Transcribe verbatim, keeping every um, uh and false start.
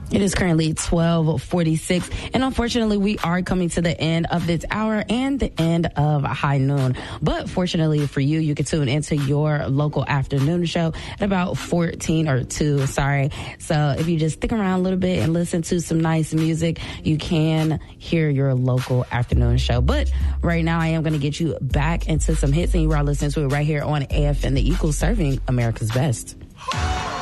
It is currently twelve forty-six, and unfortunately, we are coming to the end of this hour and the end of High Noon. But fortunately for you, you can tune into your local afternoon show at about fourteen or two, sorry. So if you just stick around a little bit and listen to some nice music, you can hear your local afternoon show. But right now, I am going to get you back into some hits, and you are listening to it right here on A F N, the Equal, serving America's best.